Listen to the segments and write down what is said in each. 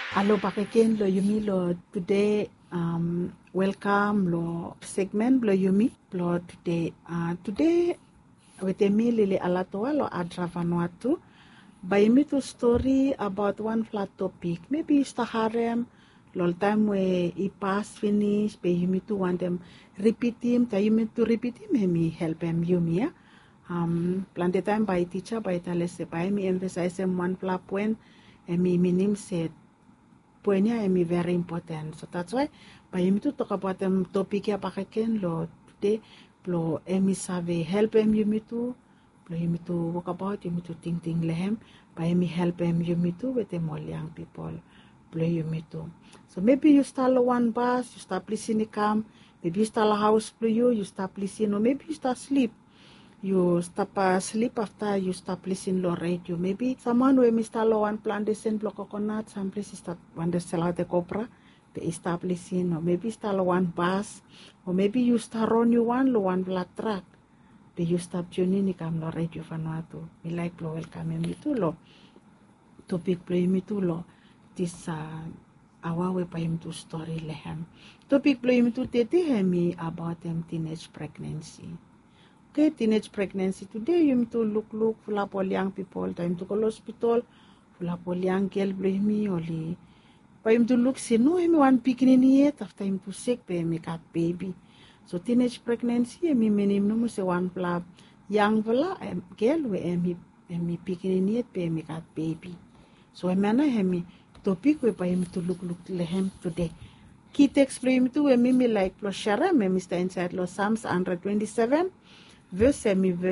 Alo pakeken lo yumi lo today welcome lo segment lo yumi lo today today wetemi lili alatoa lo adra Vanuatu by me to story about one flat topic maybe staharem lo time we I pass finish be yumi to want them repeat him ta yumi to repeat him me help him yumi ya plenty time by teacher by talese by me emphasize one flat point and me minim said poinnya emi very important. So that's why by emi to talk about topic ya pakeken lo today lo emi save help emi to lo emi to walk about emi to think lehem by emi help emi to with them all young people lo emi to. So maybe you start one bus, you start listening come, maybe you start a house you start listening or maybe you start sleep. You stop sleep after you stop listening to radio. Maybe someone who install one plantation block coconut, some places start when they sell out the copra, they stop listening. Or maybe install one bus, or maybe you start run you one black truck. But you stop tuning come lo radio Vanuatu. Me like lo welcome me to lo. Topic play me to lo. This our way pa him to story lehem. Topic play me to tete hemi about teenage pregnancy. Okay, teenage pregnancy. Today, you need to look full up all young people. Time to go to hospital. Full up all young girl blame me only. But him to look see no him one picking yet after him to sick be me cat baby. So teenage pregnancy me him no say one flap young fella girl we me picking yet be me cat baby. So mana him topic we him to look lehem today. Key text him to me like plus share me Mr. Inside lo Psalms 127. Verse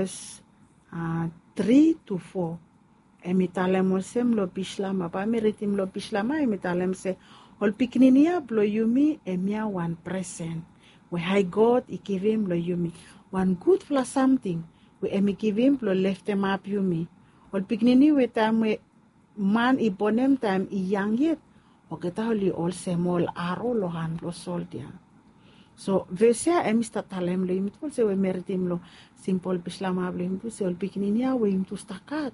3 to 4. Emi talem osem lo bishlama. Pa mi ritim lo bishlama emi talem se ol pikninia blo yumi emia one present. We high God I give him lo yumi. One good for something. We emi give him lo left him up yumi. Ol piknini we time we man I bonem time I young yet. O kita holi all semol aro lo han lo sol dia. So, versia emi statalem lo imit se we meritim lo simple bislama lo imit se ol pikninia we imit stakat.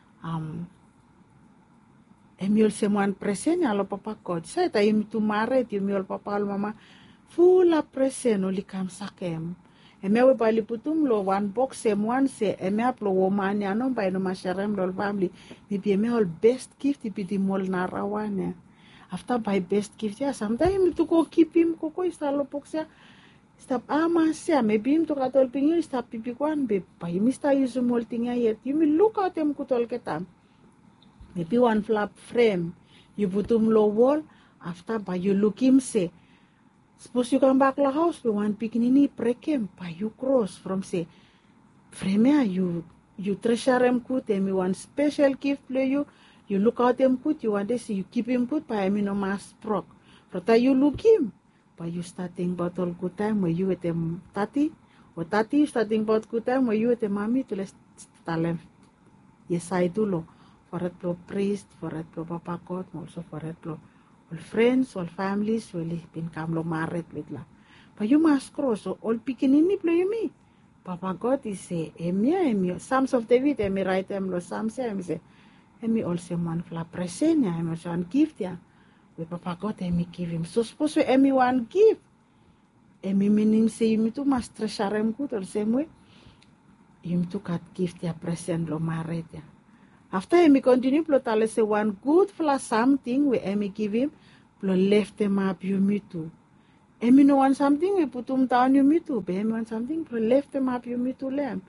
Emi ol semuan presen ya lo papa kod. Sa ta imit maret emi ol papa ol mama full a presen oli kam sakem. Emi we bali putum lo one box semuan se emi ap lo woman ya no by no masharem lo family. Bibi emi ol best gift ipiti mol narawane. After by best gift ya sometimes to go keep him koko istalo poksia stop ama sia maybe him to katol pingin stop pipikuan be pa him ista use molting yet you will look out him kutol ketam maybe one flap frame you putum low wall after by you look him say suppose you come back la house we one pikinini break him pa you cross from say frame ya you treasure him kut him one special gift for you look out him put you want to see you keep him put by no mass proc. But you look him. But you starting about all good time where you with them tati. Or tati starting about good time where you with the mommy to let's talent. Yes I do lo. For it pro priest, for it pro papa God, also for it pro all friends, all families will been come lo married with la. But you must cross so all picking in it you me. Papa God is say emia. Psalms of David emi write them lo Psalms emi say emi also one fla present ya emi also one gift ya we papa God emi give him so suppose we emi one gift emi meaning say emi tu mas treasure em good or same way emi tu kat gift ya present lo married ya after emi continue plo tale say one good fla something we emi give him plo left him up emi tu emi no want something we putum down emi tu be emi want something plo left him up emi tu lem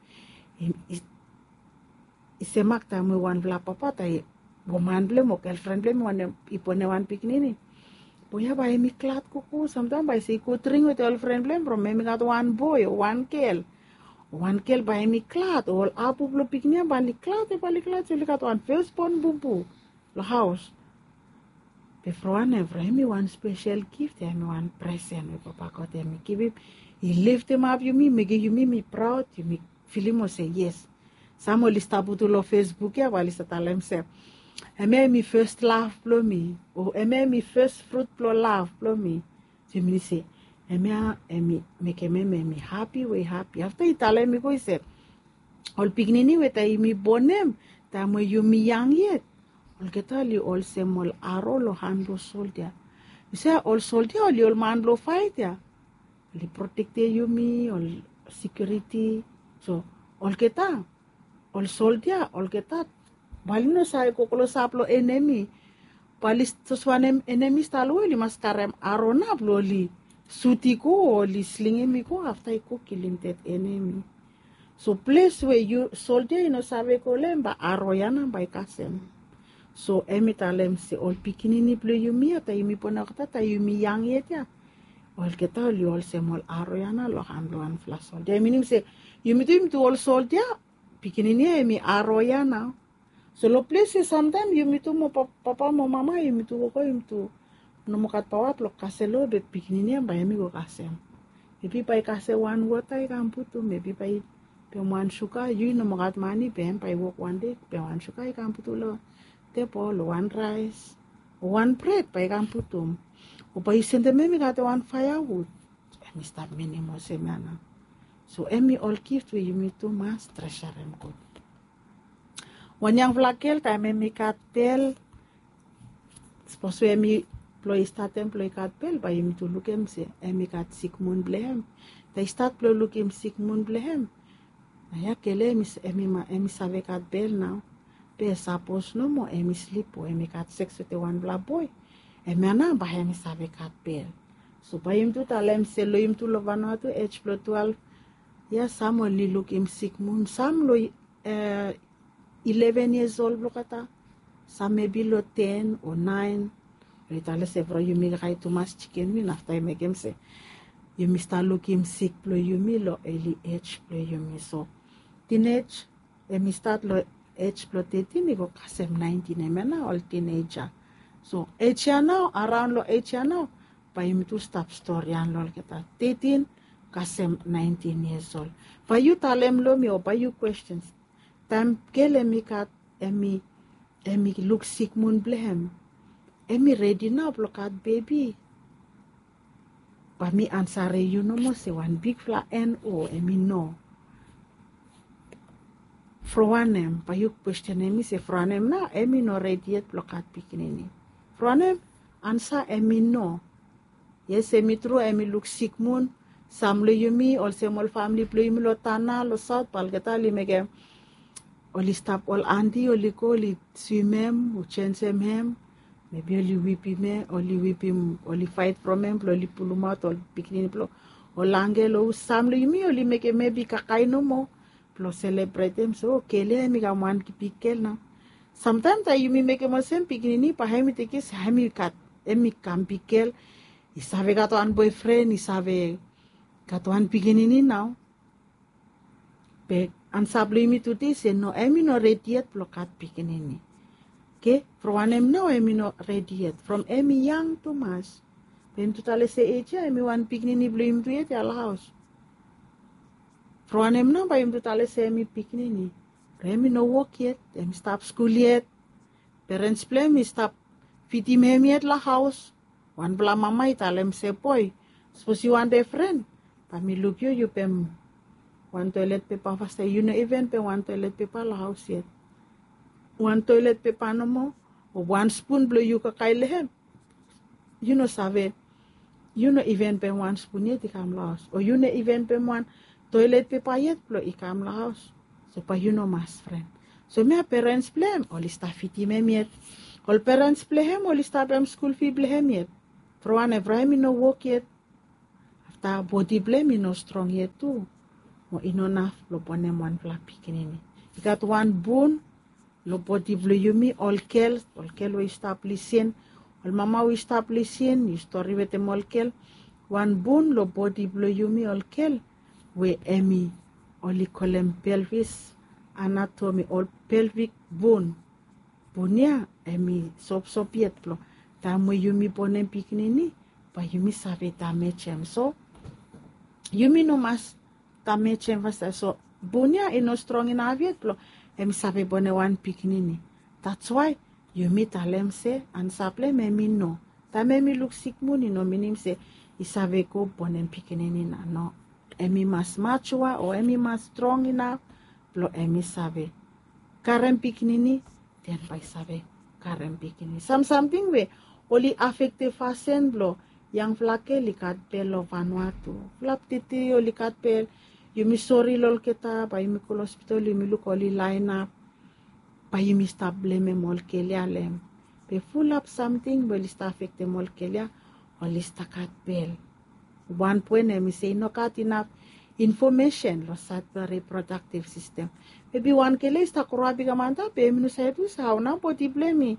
isemak tamu wan vla papa tai woman blem o girlfriend blem wan ipone wan piknini punya by mi klat kuku sometimes by say kutring with girlfriend blem from me got one boy or one girl by mi klat all apu blo piknia bali klat so got one first born bubu lo house before one ever me one special gift and one present with papa got me give him he lift him up you me give you me proud you me feel him say yes. Samo lista putulo Facebook ya wali sa talem se. Eme mi first love plo mi. O eme mi first fruit plo love plo mi. So mi say, emi me happy we happy. After italem mi ko ise. Ol pignini we ta mi bonem ta mo yumi yang yet. Olketa li ol semol aro lo handlo soldier. Bisa ol soldier oli ol manlo fight ya. Oli protecte yumi ol security. So olketa ol soldier olketa balino sa ko kolo saplo enemy. Palis toswanem enemy stalo li maskarem aro na li suti ko li slingi mi ko after ko killing that enemy. So place where you soldier sabe ko lemba aro yana by kasem. So emi talem se ol pikinini ple yumi ata yumi pona kata ta yumi yang yet ya. Ol keta li ol se mol aro yana lo handloan fla soldier. Minim se yumi tu ol soldier pikinini emi aro yana. So lo place sometimes yumi tu mo papa mo mama yumi tu ko yumi tu no mo kat pawat lo kaselo bet pikinini ba yumi ko kasem. Maybe pa kase one water kamputu maybe pa pe wan suka yu no mo kat mani pe pa walk one day pe wan suka kamputu lo tepo lo one rice one bread pa kamputum o pa isente me kat one firewood emi start minimo semana. So emi all gift we yumi tu mas treasure em good. Wanyang vlakel ta emi kat pel sposo emi ploy statem ploy kat pel ba yumi tu lukem se emi kat sikmun blehem ta start ploy lukem sikmun blehem aya kele emi save kat bel now pe sapos no mo emi sleep o emi kat sex with one bla boy emi ana ba emi save kat bel. So ba yum tu talem se lo yum tu lo vano tu age plo 12 ya samo li lukem sikmun sam lo 11 years old lo kata some maybe lo 10 or 9 Ritale se vro yumi gai tu mas chicken win after I make him say yumi start looking sick plo yumi lo early age plo yumi. So teenage emi start lo age plo 13 go kasem 19 emena all teenager. So age ya now around lo age ya now pa yumi tu stop story an lo kita 13 kasem 19 years old. Pa you talem lo mi o pa you questions. Tam kele mi kat emi look sick mun blehem. Emi ready now blokat baby. Pa mi ansare you no mo se one big fla no emi no. Froanem pa you question emi se froanem na emi no ready yet blokat pikinini. Froanem answer emi no. Yes emi true emi look sick mun. Samle yumi all semol family plo yumi lo tana lo south palgeta li mege. Oli stop all andi oli ko li swimem u chensem hem. Maybe only whip him, only fight from him, only pull him out, or picking him, or langel, or samle yumi, only make a maybe kakai no more, plus celebrate him. So, kele mi ka man ki pikel na. Sometimes I yumi make a same picking pa hemi take his hemi kat, emi kam pikel. Isave kato an boyfriend, isave kato an picking now. Pe an sable yumi to this, no, emi no ready yet, blokat picking. Okay, from emi no emi no ready yet. From emi young to mas. Then to tell say age emi one picnic blame to yet al house. From emi no by him to tell say emi picnic. Emi no work yet. Emi stop school yet. Parents play me stop feeding him yet la house. One bla mama italem say boy. Suppose you want a friend. Pa mi look you pem one toilet paper fast. You know even pe one toilet paper la house yet. One toilet paper no mo, or one spoon blow you kakailehem. You know save, you know even pen one spoon yet ikam la house. Or you know even pen one toilet paper yet blow ikam la house. So pa you know mas friend. So my parents blame, all is fiti mem yet. All parents blame, all is pem school fee blame yet. For one ever no work yet. After body blame no strong yet too. Mo enough lo ponem one flap pikinini. You got one bone. Lo body vlo yumi all kel we establishing all mama we establishing you story with them all kel one bone lo body vlo yumi all kel we emi oli column pelvis anatomy all pelvic bone bonia emi sop yet plo tamo yumi bonem piknini pa yumi save tamechem so yumi no mas tamechem vasa so bonia ino strong in aviet plo emi sabe bone one piknini. That's why you meet alem se and saple memi no. Ta memi look sick muni no minim se isabe ko bone piknini na no. Emi mas mature or emi mas strong enough plo emi sabe. Karen piknini then by sabe karem pikini. Something we oli affective fasen blo yang flake likat pelo Vanuatu. Flap titi oli kat pel yumi sorry lol kita pa yumi kol hospital yumi look oli line up pa yumi stableme mol kelia lem. Pe full up something we lista affecte mol kelia oli stakat pel. One point mi say no kat enough information lo sat the reproductive system. Maybe one kele sta kurabi kamanta pe minu sa itu sa na poti blemi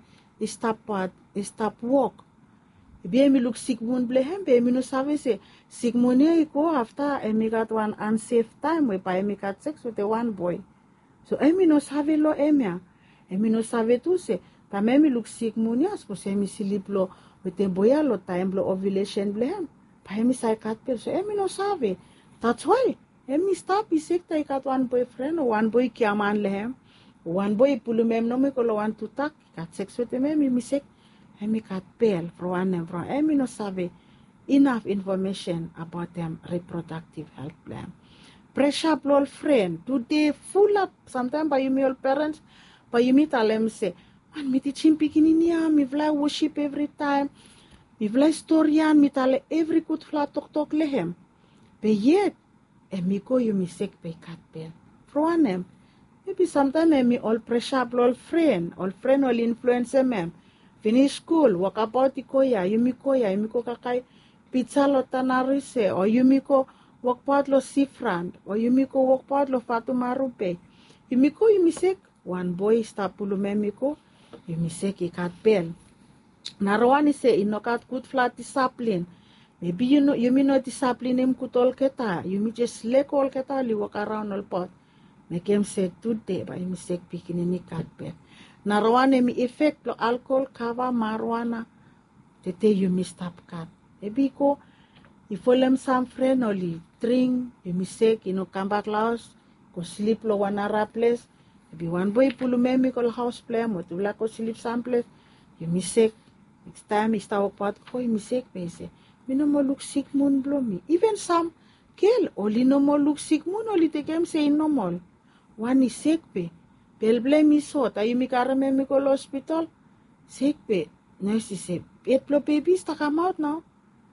stop walk. Maybe mi look sick moon blehem pe minu sabe se sick moon ko after emi got one unsafe time we pa emi got sex with the one boy. So emi no sabe lo emia. Emi no sabe tu se ta emi look sick moon ya so emi silip lo with the boy lo time lo ovulation blehem. Pa emi sa kat pe so emi no sabe. That's why emi stop isik ta ikat one boyfriend or one boy kiaman lehem. One boy pulumem no me kolo one to tak kat sex with him emi misik emi kat pel for one and from emi no sabe enough information about them reproductive health plan. Pressure blood friend today full up sometimes by you all parents by you meet them say man mi teaching pikini niya mi vla worship every time mi vla historian mi tale every good flat tok lehem. But yet, emi ko you misek pe kat pel. For one maybe sometimes emi all pressure all friend all influencer mem. Finish school, walk about ikoya, emi ko kakay pizza lo tanarise, or yumi ko walk part lo sifrand, or yumi ko walk part lo Fatuma Rupe. Yumi ko yumisek, one boy stapulu memi ko, yumisek ikat pel. Narawani se inokat good flat discipline. Maybe you may not discipline him kutol keta. You may just let all keta li walk around all pot. Make him say today by mistake picking in cat bed. Narawane mi effect lo alcohol kava marijuana. Tete you may stop cat. Maybe ko if all some friend only drink you mistake come back house go sleep lo wanara place. Maybe one boy pulu memi ko house play mo tu la ko sleep some place. You mistake next time is tawo pot ko you mistake base. Mino mo look sick moon blomi. Even some kill only no more look sick moon only take him say normal. One is sick pe. Pel blame is hot. Ayu mi karame mi ko hospital. Sick pe. Nurse say, "Eight plo babies to come out now."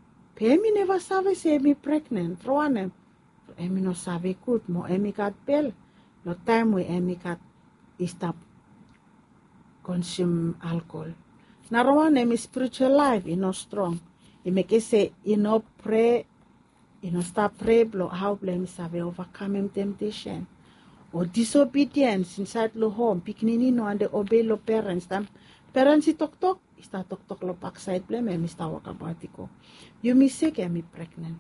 Pe mi never sabe say me pregnant. For one emi no sabe good mo emi kat pel. No time we emi kat stop consume alcohol. Narawan emi spiritual life no strong. I make say, pray, stop pray, blow how blame save overcoming temptation. Or disobedience inside the home, piknini no and obey lo parents. Tam parents tok ista tok lo backside blame, Mr. Wakabatiko. You me sick, me pregnant.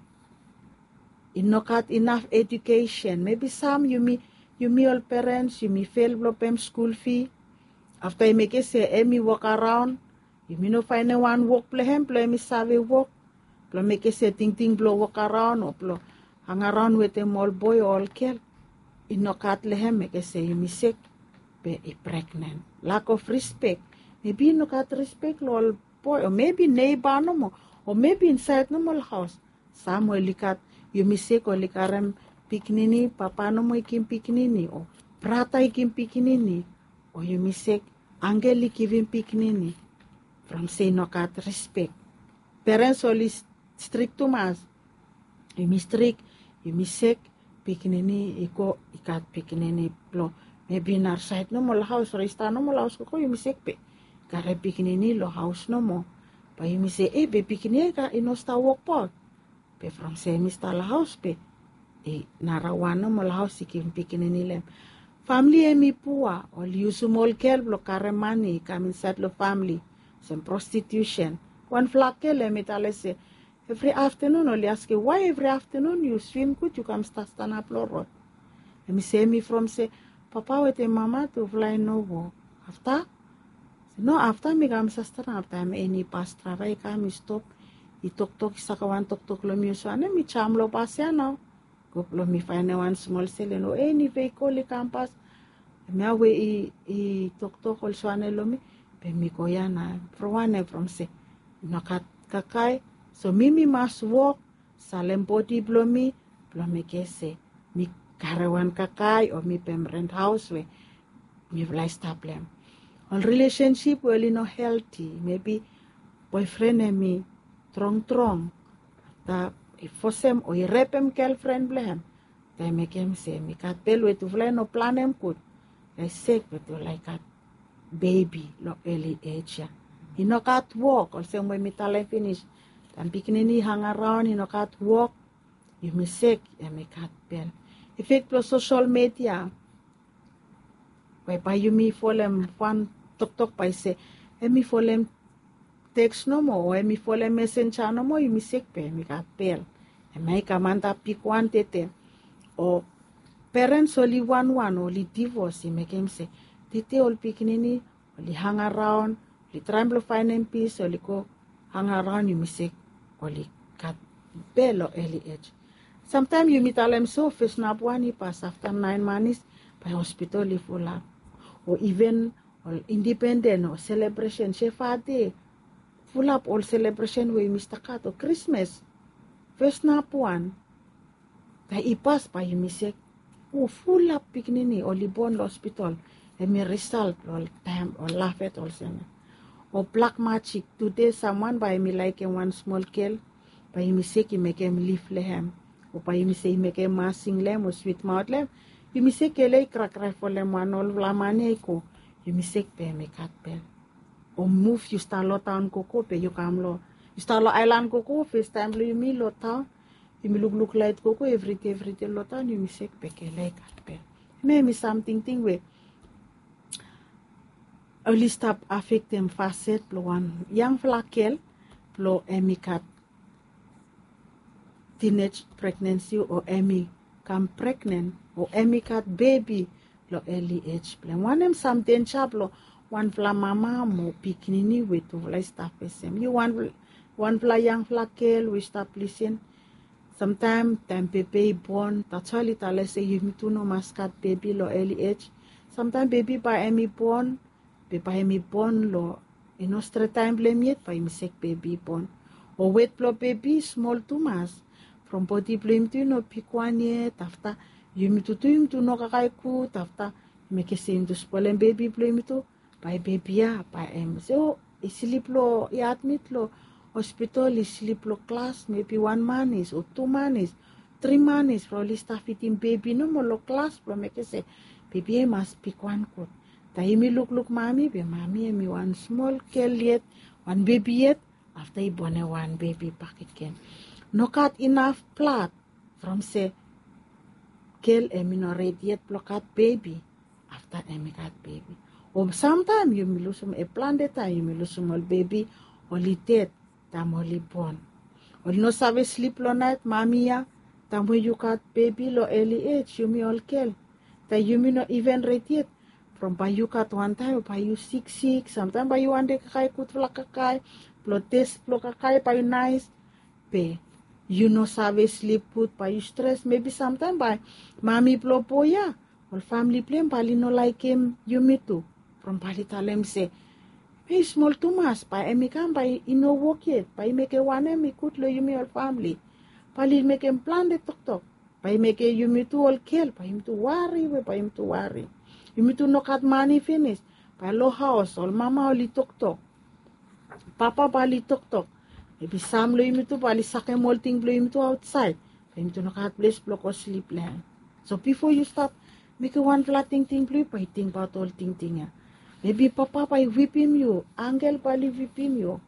Got enough education. Maybe some you me all parents, you me fail lo pem school fee. After I make say, me walk around. You may no find one walk play me save walk. Plo make say ting blow walk around or plo hang around with a small boy or girl. In no cat lehem make say you me sick be pregnant. Lack of respect. Maybe no cat respect lo boy or maybe neighbor no more or maybe inside normal house. Somewhere likat you me sick or likarem piknini papa no mo ikim piknini or prata ikim piknini or you me sick angeli giving piknini. From say no cat respect. Parents only strict to mas. You me strict, you me sick, pikinini, iko, ikat pikinini, plo. Maybe in our side no more house, resta no more house, ko you me sick pe. Kare pikinini lo house no more. But you me say, be pikinini ka inosta walk pot. Pe from say mista la house pe. Narawan no more house, ikim pikinini lem. Family emi pua, all you small girl, blo kare money, come inside the family. Some prostitution. One flake le say every afternoon only ask you why every afternoon you swim good you come stand up road. Let me say me from say papa with a mama to fly no go. After after me come stand up time any pass travel come stop. I tok sa kawan tok lo mi so ane mi cham lo pass ya now. Go lo mi find one small cell no any vehicle campus. Me awe I tok also ane lo mi. Pemi ko yana for one from say no kakay so mimi must walk salem body blomi kese mi karawan kakay o mi pem rent house we mi fly stop lem All relationship really no healthy. Maybe boyfriend emi trong. Ta ifosem o irepem girlfriend blehem. Ta mekem se mi kat pelwe tu vle no planem kut. I sick with you like a baby lo early age. He no cat walk or same way me tale finish. Tan pikinini hang around, he no cat walk. You me sick, ya me cat pel. Effect plus social media. Whereby you me folem fan tok by say, me folem text no more, or me folem messenger no more, you me sick pe, me cat pel. And make a man that pick one tete. Or parents only one, only divorce, he make him say, tete all pikinini, only hang around, only try to find in peace, only go hang around, you me sick, only cat pel or early age. Sometimes you meet them so first na one pass after 9 months by hospital if full up. Or even all independent or celebration. She father full up all celebration with Mr. Cat or Christmas. First na one. By ipas by you misek. Oh full up pikinini or libon hospital. And me result all time or laugh at all same. Or black magic. Today someone by me like one small girl. By you misek you make him leave lehem. O pa yumi se make masing lem o sweet mouth lem yumi se kele crack for lem manol lamane ko yumi se pe me kat pel o move you start lo town koko pe you kam lo you start lo island koko first time lo yumi lo town yumi look light koko every day lo town yumi se pe kele kat pel me something thing we only stop affect them facet lo one young flakel lo emi kat teenage pregnancy or Emmy come pregnant or Emmy cat baby lo early age plan. One them something chablo one fla mama mo pikinini with to fly staff SM. You one fla young fla girl we stop listen. Sometimes time baby born that's all it all say you to no mascot baby lo early age. Sometimes baby by Emmy born lo in nostra time blame yet by mistake baby born. Or wait plo baby small too much. From body blame to no pikwanie tafta yumi to no kakaiku tafta make same to spoilen baby blame to by baby ya by so sleep lo ya admit lo hospital sleep lo class maybe 1 month or 2 months 3 months probably staff eating baby no more lo class pro make say baby must pick one coat tahimi look mommy be mommy me one small girl yet one baby yet after he born one baby packet again. No cat enough plot from say girl no ready yet block baby after cat baby. Or sometime you may lose a plan that time you may lose small baby only dead tam only born. Or no save sleep lo night mommy ya tam when you cat baby lo early age you may all kill. That you may not even ready yet. From by you cat one time by you sick sometimes by you one day kakai kut flakakai plo test plo kakai by you nice pe. You no save sleep put by you stress maybe sometime by mommy plo poya or family plan pali no like him you me too from pali talem say hey small too much by emi come by no work yet by make a one emi kut lo you me all family pali make him plan the tok by make a you me too all kill by him to worry you me too no cut money finish by low house all mama only tok papa pali tok maybe some lo yun ito, pali sakay molting lo yun ito outside. Kaya ito nakahat-place block or sleep lang. So before you stop, make a one flat ting lo yun, pahiting pa all ting ya. Maybe papa pa whip him you, angel pali whip him you,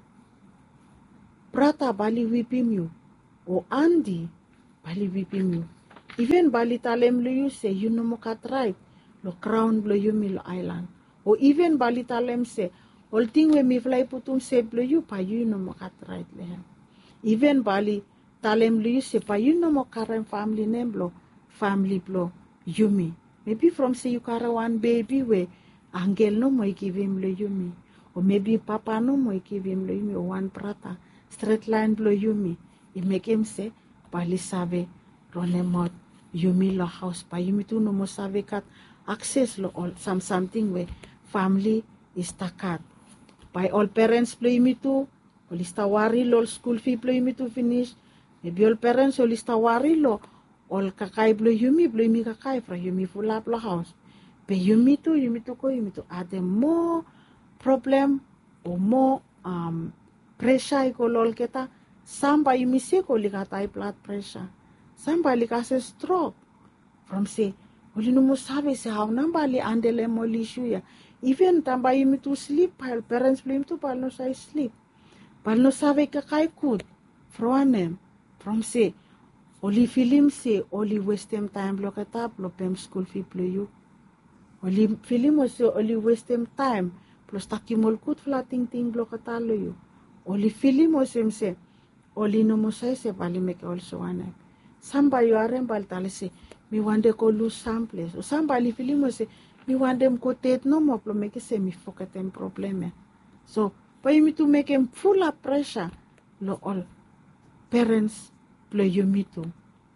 brata pali whip him you, o Andy pali whip him you. Even bali talem lo yun say, you no mo katry, lo crown lo yun mi lo island. O even bali talem say, all thing we mi fly putum se blo you pa you no mo kat right lehem. Even bali talem lu you se pa you no mo karen family name blo family blo yumi. Maybe from say you carry one baby we angel no mo give him lo yumi. Or maybe papa no mo give him lo yumi or one brata straight line blo yumi. It make him say bali save ronemot yumi lo house pa yumi tu no mo save kat access lo all something we family is takat. By all parents play me too, all istawari lo school fee play me to finish. Maybe all parents all istawari lo all kakai play yumi kakai fra yumi full up lo house. But you meet to add more problem or more pressure ko lol kita. Samba yumi se ko likat high blood pressure. Samba likase stroke. From say, oli no mo sabe se how namba li andele mo li shuya. Even tamba yumi to sleep, pal parents blame to pal no say sleep. Pal no sabe kakai kud. Froanem. From say, oli film se oli waste time block kita block pem school fee play you. Oli film se oli waste time plus takimol kut flating ting block kita lo you. Oli film se oli no mo say se pali make also one. Samba you are bal tale se mi wande ko lose some place. O samba li film se mi wande ko tet no mo plo make se mi fokatem probleme. So pa you to make him full of pressure lo all parents play you me too.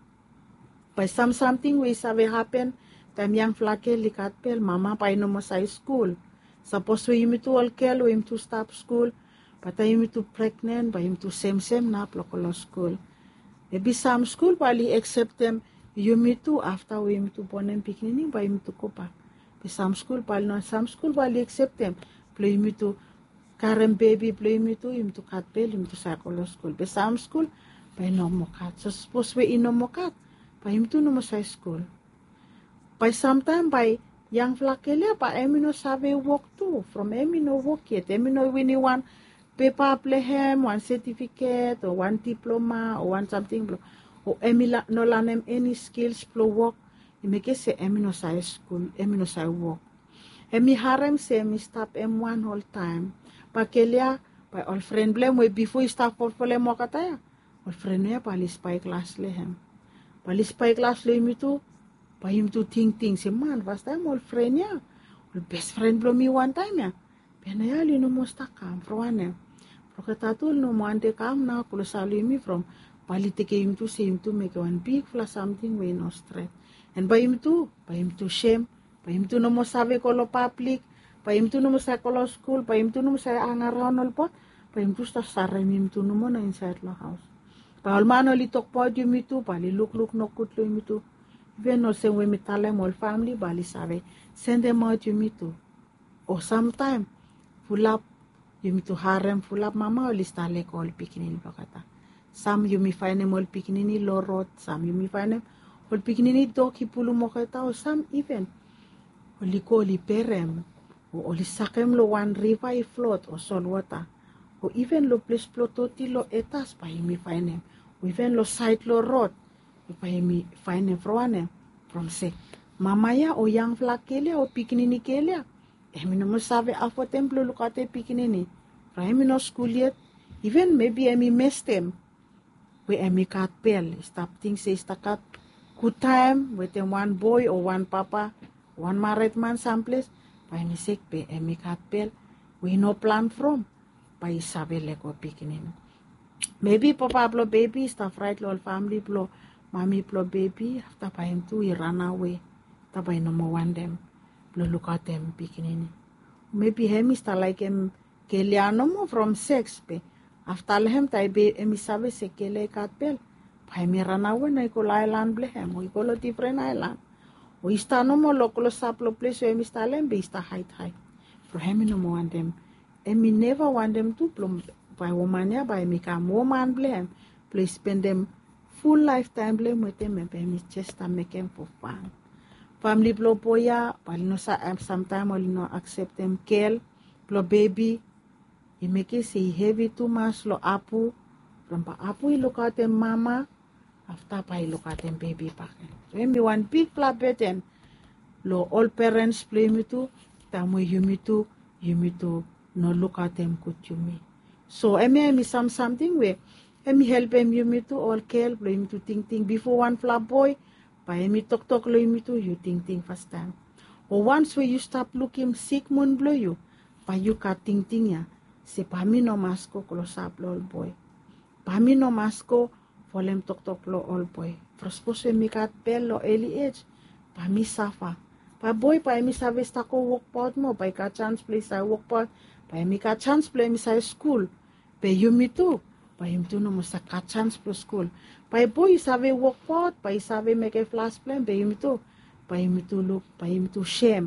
By something we sabe happen time yang flake likat pel mama pa no mo sa school. Suppose we me to all kel we to stop school. But I me to pregnant by him to same na plokolo school. Maybe some school pali accept them you me too after we me to born and beginning by him to kopa. But some school pali accept them play me to Karen baby play me to him to cut pel him to psycholo school. But some school by no mo cut. So suppose we in no mo cut by him to no mo sa school. By sometime by young flakele pa emi no sabe work too. From emi no work yet. Emi no winnie one paper plehem, one certificate or one diploma or one something. Or emi no lanem any skills pro work. I make say emi no sa school. Emi no sa work. Emi harem say emi stop M1 whole time. Pa kelia by all friend blame we before stop for mo kataya. All friend ya palis spy class lehem. Palis spy class le mi tu. Pa him to think say man first time all friend ya. All best friend blow me one time ya. Pena ya li no mo stakam froane. Prokatatul no mo ante kam na kulo sali mi from politike him to say him to make one big flash something we no stress. And by him to shame, by him to no mo sabe kolo public, by him to no mo sa kolo school, by him to no mo sa angaraw no pot, by him to start him to no mo na inside lo house. Pa almano li tok po di mi to, pali look no kutlo mi to. Even no se we mi tale mo family bali sabe, send them out you mi to. Or sometime full up you mi to harem full up mama o listale ko all pikinin bakata. Some you mi find them all pikinini lorot, some you mi find them all pikinini dog hipulu mo kata, or some even oli ko li perem o oli sakem lo one river float or sol water. O even lo place plototi lo etas pa mi find them. O even lo side lo road pa mi find them from say mama ya o yang flakele o pikinini kelia. Emi no mo sabe afo templo lukate pikinini. Pra emi no school yet. Even maybe emi mess them. We emi kat pel. Stop things say stakat. Good time with them one boy or one papa. One married man someplace. Pa emi sick pe emi kat pel. We no plan from. Pa isabe leko pikinini. Maybe papa blow baby. Stuff right lo family blow. Mommy blow baby. After pa him too he run away. Tapay no mo want them. Blow look at them pikinini. Maybe hemi sta like him keliano mo from sex pe. After lehem tay be emi sabe se kele kat pel. Pa hemi run away na ikola island blehem. O ikolo different island. O ista no mo lo saplo place o emi sta lem be ista hide. Pro hemi no mo want them. Emi never want them to plum by woman ya by emi kam woman blehem. Please spend them full lifetime blame with them and emi just make them for fun. Family blow boya, pali no sa sometime only no accept them kel, blow baby. I make it say heavy too much lo apu. From pa apu I look at them mama. After pa I look at them baby paken. So emi one big flat beten. Lo all parents play me too. Tamo you me too no look at them good you me. So emi something where emi help em you me too all kel play me to think before one flat boy. Pa emi tok lo imi to you think first time. Or once when you stop looking sick moon blow you, pa you ka think ya. Se pa mi no masko close up lo all boy. Pa mi no masko folem tok lo all boy. Prospose mi kat pel lo early age. Pa mi safa. Pa boy pa emi sabe sta ko work pot mo. Pa ka chance play sa work pot. Pa emi ka chance play mi sa school. Pe you mi too. Pa him tu no mo sa ka chance pro school. Pa boy sabe work pot, pa sabe make a flash plan, pa him tu look, pa him tu shame.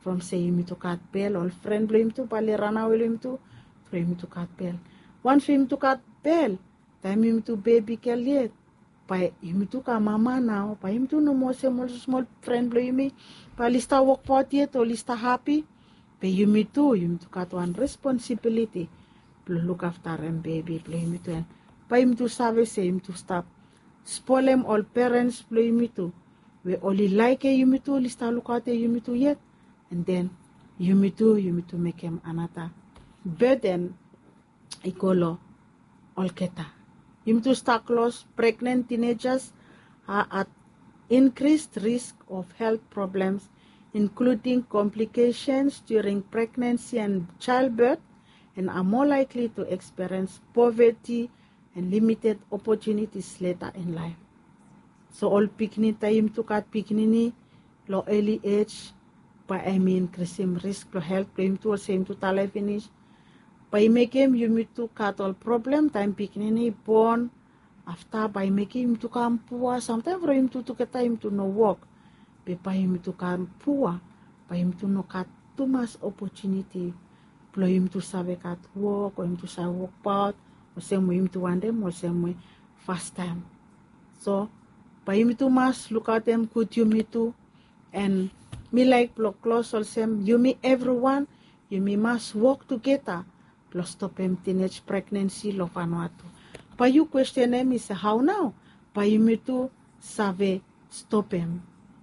from say yumi to kat bel or friend blo yumi to pali rana will yumi to pro yumi to kat bel. Once yumi to kat bel, time yumi to baby kel yet. Pa yumi to ka mama now, pa yumi to no more small friend blo yumi, pa lista work pot yet or lista happy. Pa yumi to kat one responsibility. Look after them baby, play me to. Pa yumi to service yumi to stop. Spoil them all parents play me to. We only like yumi to lista look out yumi to yet. And then yumi to make him another burden ikolo olketa. Yumi to start close pregnant teenagers are at increased risk of health problems, including complications during pregnancy and childbirth, and are more likely to experience poverty and limited opportunities later in life. So all pikini time to kat pikini lo early age, pa increasing risk to health, pa him to same to tala finish. Pa make him you to cut all problem time pikini born after by making him to come poor. Sometimes for him to get time to no work. Pa him to come poor, pa him to no cut too much opportunity. Plo him to save kat work or him to save work part or same way him to want them or same way first time. So pa him to must look at them good yumi to and me like plo close all same yumi everyone yumi must work together plus stop him teenage pregnancy lo Vanuatu. Pa you question him is how now? Pa yumi to save stop him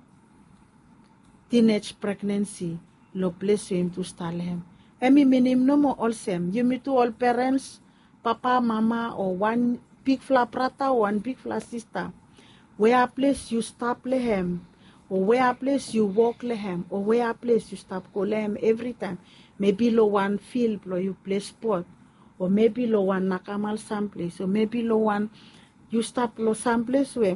teenage pregnancy lo place him to stall him. Emi minim no mo all same. You meet to all parents, papa, mama, or one big fla brother, one big fla sister. Where place you stop lehem, or where place you walk lehem, or where place you stop go lehem every time. Maybe lo one field lo you play sport, or maybe lo one nakamal someplace, or maybe lo one you stop lo someplace where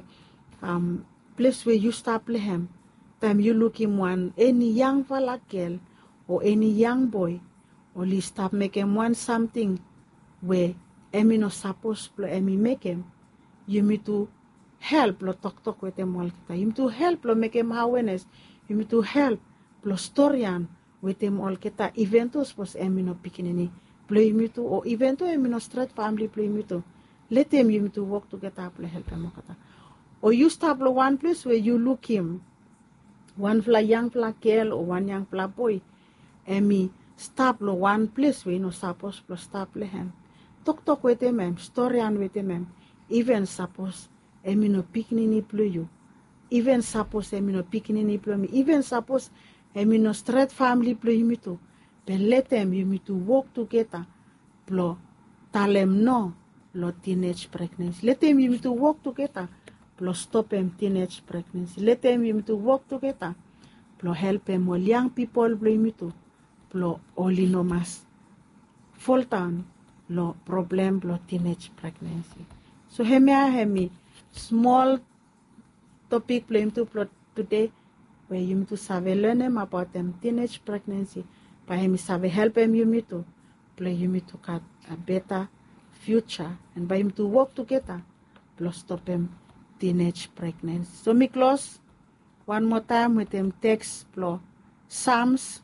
place where you stop lehem. Time you look him one any young fella girl or any young boy. Only stop make him want something where emi no suppose plo emi make him. You need to help lo talk with him all kita. You need to help lo make him awareness. You need to help lo storyan with him all kita. Eventos pos emi no pikinini plo you need to or evento emi no straight family plo you need to. Let him you need to work together plo help him kata. Or you stop lo one place where you look him. One fla young fla girl or one young fla boy. Emi stop lo one place where no suppose to stop lehem. Talk with him, story and with him. Even suppose emi no pikini plo you. Even suppose emi no pikini plo me. Even suppose emi no straight family plo you me too. But let them you me to work together. Plo tell them no lo teenage pregnancy. Let them you me to work together. Plo stop them teenage pregnancy. Let them you me to work together. Plo help them all young people plo you me too. Lo only no mas full time lo problem lo teenage pregnancy. So hemi small topic play to plot today where you to save learn them about them teenage pregnancy. But hemi save help them you to play you to cut a better future and by him to work together plus stop them teenage pregnancy. So me close one more time with them text plo Psalms.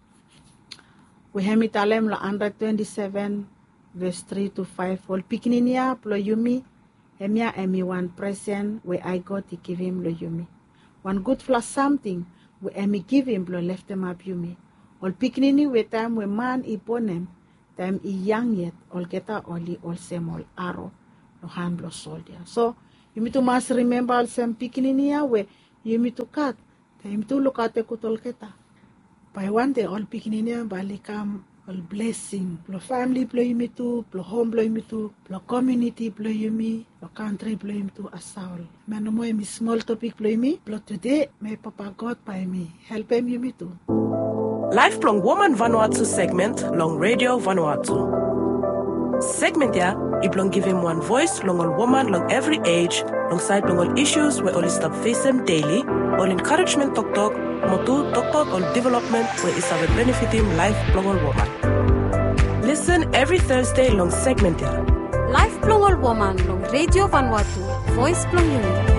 We have it alem lo 127 verse 3 to 5. All pikininia plo yumi emia emi one present where I got to give him lo yumi. One good flash something where emi give him plo left him up yumi. All pikinini we time we man iponem time I young yet all geta only all same all arrow lo hand lo soldier. So you need to must remember all same pikininia where you need to cut time to look at the kutol keta. By one day, all pikinini bali come all blessing. Plo family plo yumi to, plo home plo yumi to, plo community plo yumi, plo country plo yumi to asaul. Mano mo emi small topic plo yumi. Plo today, may Papa God by me help him yumi to. Lifelong Woman Vanuatu segment, long Radio Vanuatu. Segment ya, iblong give him one voice, long all woman, long every age, long side long all issues where all stop face them daily, all encouragement talk, motu talk all development where is have a benefiting life long all woman. Listen every Thursday long segment ya. Life long all woman, long Radio Vanuatu, voice long you.